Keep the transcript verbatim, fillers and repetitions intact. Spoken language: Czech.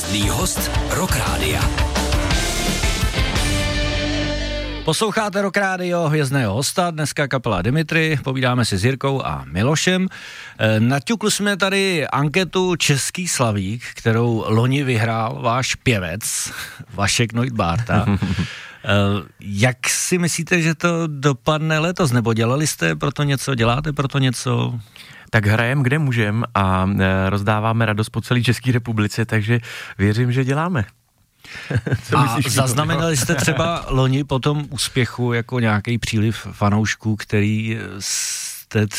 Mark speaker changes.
Speaker 1: Čestný host Rock Rádia.
Speaker 2: Posloucháte Rock Radio, hvězdného hosta, dneska kapela Dimitri, povídáme si s Jirkou a Milošem. Naťukli jsme tady anketu Český slavík, kterou loni vyhrál váš pěvec, Vašek Neubárta. Jak si myslíte, že to dopadne letos, nebo dělali jste pro to něco, děláte pro to něco?
Speaker 3: Tak hrajem, kde můžem a rozdáváme radost po celé České republice, takže věřím, že děláme.
Speaker 2: A zaznamenali jste třeba loni po tom úspěchu jako nějaký příliv fanoušků, který jste